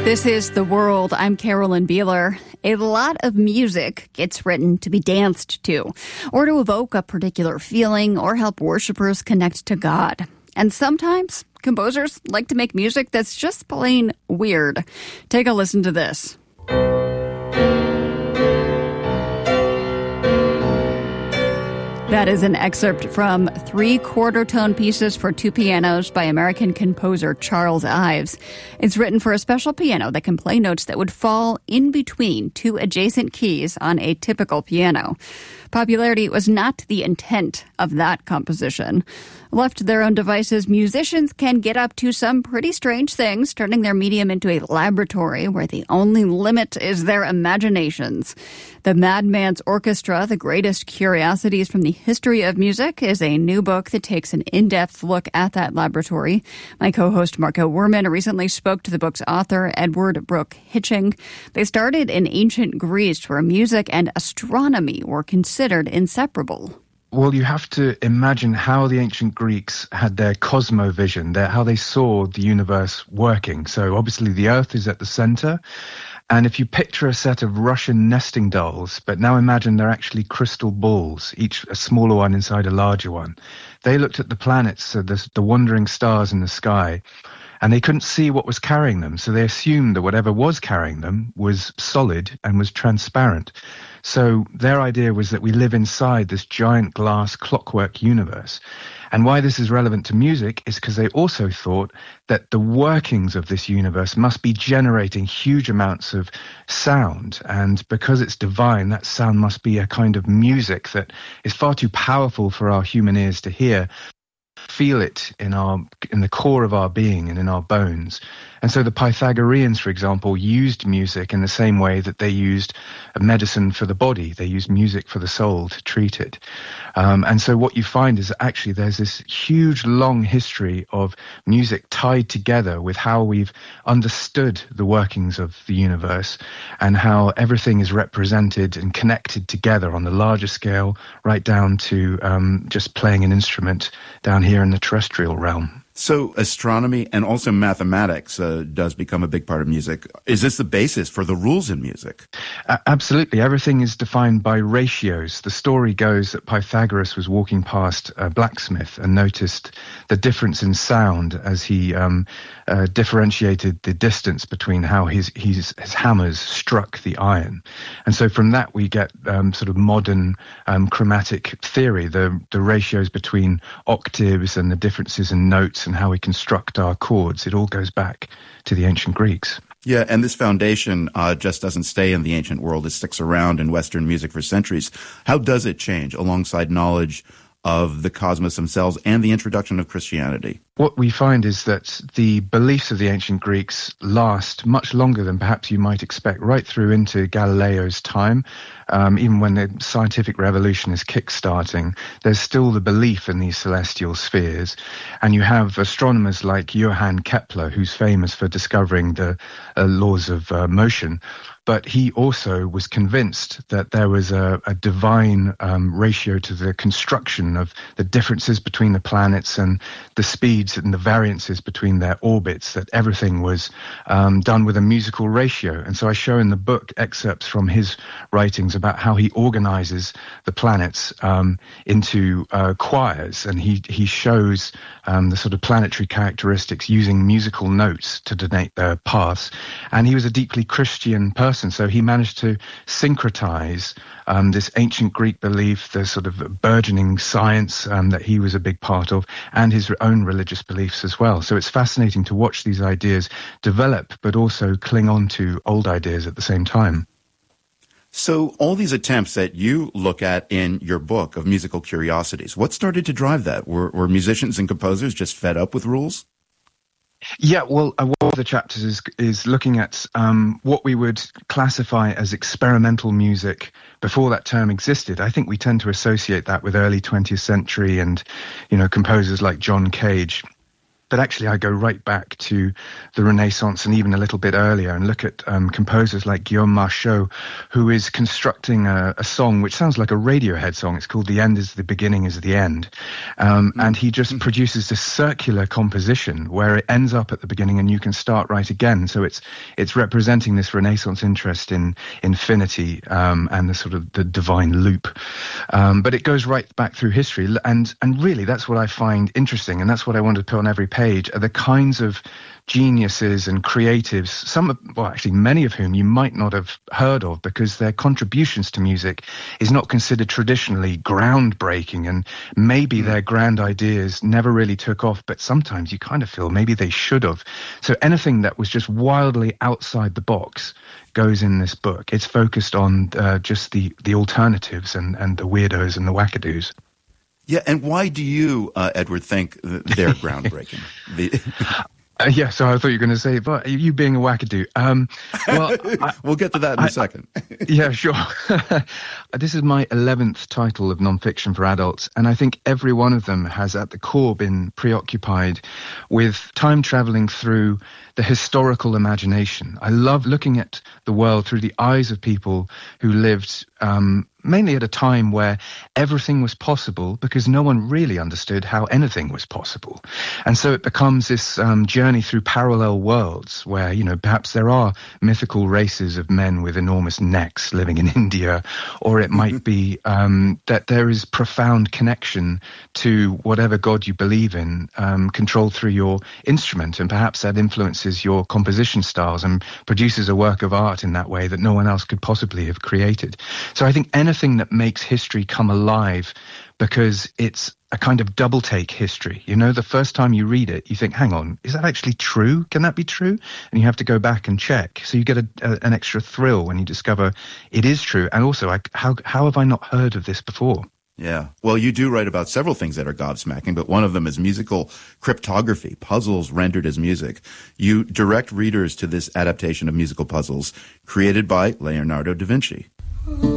This is The World. I'm Carolyn Beeler. A lot of music gets written to be danced to, or to evoke a particular feeling or help worshipers connect to God. And sometimes composers like to make music that's just plain weird. Take a listen to this. That is an excerpt from 3 quarter-tone pieces for 2 pianos by American composer Charles Ives. It's written for a special piano that can play notes that would fall in between 2 adjacent keys on a typical piano. Popularity was not the intent of that composition. Left to their own devices, musicians can get up to some pretty strange things, turning their medium into a laboratory where the only limit is their imaginations. The Madman's Orchestra, The Greatest Curiosities from the History of Music, is a new book that takes an in-depth look at that laboratory. My co-host Marco Werman recently spoke to the book's author, Edward Brooke Hitching. They started in ancient Greece, where music and astronomy were considered inseparable. Well, you have to imagine how the ancient Greeks had their cosmovision, how they saw the universe working. So obviously the Earth is at the center. And if you picture a set of Russian nesting dolls, but now imagine they're actually crystal balls, each a smaller one inside a larger one. They looked at the planets, so the wandering stars in the sky, and they couldn't see what was carrying them. So they assumed that whatever was carrying them was solid and was transparent. So their idea was that we live inside this giant glass clockwork universe. And why this is relevant to music is because they also thought that the workings of this universe must be generating huge amounts of sound. And because it's divine, that sound must be a kind of music that is far too powerful for our human ears to hear. Feel it in the core of our being and in our bones. And so the Pythagoreans, for example, used music in the same way that they used a medicine for the body. They used music for the soul to treat it. And so what you find is that actually there's this huge, long history of music tied together with how we've understood the workings of the universe and how everything is represented and connected together on the larger scale, right down to just playing an instrument down here in the terrestrial realm. So astronomy and also mathematics does become a big part of music. Is this the basis for the rules in music? Absolutely. Everything is defined by ratios. The story goes that Pythagoras was walking past a blacksmith and noticed the difference in sound as he differentiated the distance between how his hammers struck the iron. And so from that we get sort of modern chromatic theory, the ratios between octaves and the differences in notes and how we construct our chords. It all goes back to the ancient Greeks. Yeah, and this foundation just doesn't stay in the ancient world. It sticks around in Western music for centuries. How does it change alongside knowledge of the cosmos themselves and the introduction of Christianity? What we find is that the beliefs of the ancient Greeks last much longer than perhaps you might expect, right through into Galileo's time. Even when the scientific revolution is kick-starting, there's still the belief in these celestial spheres. And you have astronomers like Johann Kepler, who's famous for discovering the laws of motion. But he also was convinced that there was a divine ratio to the construction of the differences between the planets and the speeds and the variances between their orbits, that everything was done with a musical ratio. And so I show in the book excerpts from his writings about how he organizes the planets into choirs, and he shows the sort of planetary characteristics using musical notes to denote their paths. And he was a deeply Christian person, so he managed to syncretize this ancient Greek belief, the sort of burgeoning science that he was a big part of, and his own religious beliefs as well. So it's fascinating to watch these ideas develop, but also cling on to old ideas at the same time. So all these attempts that you look at in your book of musical curiosities, what started to drive that? Were musicians and composers just fed up with rules? Yeah, well, one of the chapters is looking at what we would classify as experimental music before that term existed. I think we tend to associate that with early 20th century and, composers like John Cage. But actually, I go right back to the Renaissance and even a little bit earlier and look at composers like Guillaume Marchot, who is constructing a song which sounds like a Radiohead song. It's called The End is the Beginning is the End. And he just produces this circular composition where it ends up at the beginning and you can start right again. So it's representing this Renaissance interest in infinity and the sort of the divine loop. But it goes right back through history. And really, that's what I find interesting. And that's what I want to put on every page, are the kinds of geniuses and creatives, many of whom you might not have heard of because their contributions to music is not considered traditionally groundbreaking, and maybe their grand ideas never really took off, but sometimes you kind of feel maybe they should have. So anything that was just wildly outside the box goes in this book. It's focused on just the alternatives and the weirdos and the wackadoos. Yeah, and why do you, Edward, think they're groundbreaking? So I thought you were going to say, but you being a wackadoo. We'll get to that in a second. Yeah, sure. This is my 11th title of nonfiction for adults, and I think every one of them has at the core been preoccupied with time traveling through the historical imagination. I love looking at the world through the eyes of people who lived mainly at a time where everything was possible because no one really understood how anything was possible. And so it becomes this journey through parallel worlds where, perhaps there are mythical races of men with enormous necks living in India, or it might be that there is profound connection to whatever God you believe in, controlled through your instrument, and perhaps that influences your composition styles and produces a work of art in that way that no one else could possibly have created. So I think anything that makes history come alive, because it's a kind of double take history. The first time you read it, you think, hang on, is that actually true? Can that be true? And you have to go back and check. So you get an extra thrill when you discover it is true. And also, how have I not heard of this before? Yeah. Well, you do write about several things that are gobsmacking, but one of them is musical cryptography, puzzles rendered as music. You direct readers to this adaptation of musical puzzles created by Leonardo da Vinci.